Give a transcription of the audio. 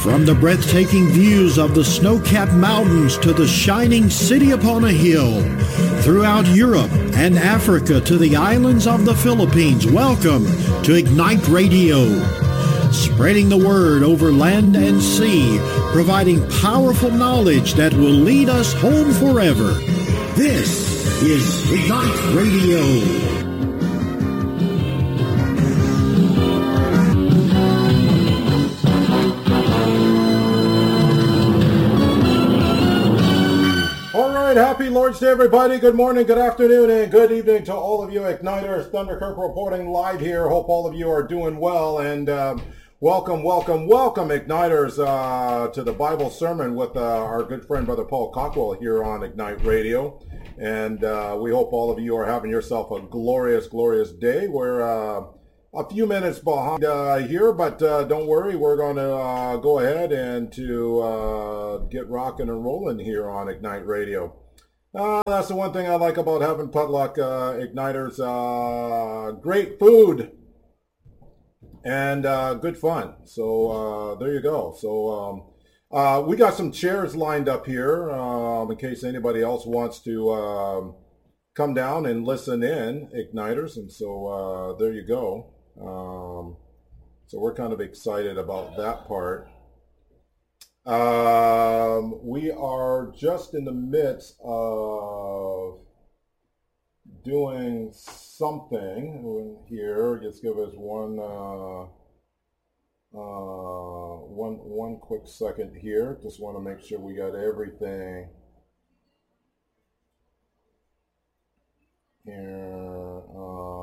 From the breathtaking views of the snow-capped mountains to the shining city upon a hill, throughout Europe and Africa to the islands of the Philippines, welcome to Ignite Radio. Spreading the word over land and sea, providing powerful knowledge that will lead us home forever. This is Ignite Radio. Happy Lord's Day, everybody. Good morning, good afternoon, and good evening to all of you Igniters. Thunder Kirk reporting live here. Hope all of you are doing well, and welcome, Igniters, to the Bible sermon with our good friend, Brother Paul Cockwell, here on Ignite Radio. And we hope all of you are having yourself a glorious, glorious day. We're a few minutes behind here, but don't worry, we're going to go ahead and to get rocking and rolling here on Ignite Radio. That's the one thing I like about having potluck, Igniters. Great food and good fun. So there you go. So we got some chairs lined up here in case anybody else wants to come down and listen in, Igniters. And so there you go. So we're kind of excited about that part. We are just in the midst of doing something here. Just give us one quick second here. Just want to make sure we got everything here.